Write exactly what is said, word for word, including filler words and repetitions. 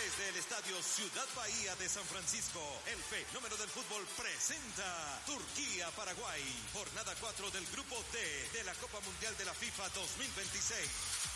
Desde el Estadio Ciudad Bahía de San Francisco, el fenómeno del fútbol presenta Turquía-Paraguay, jornada cuatro del Grupo D de la Copa Mundial de la FIFA dos mil veintiséis.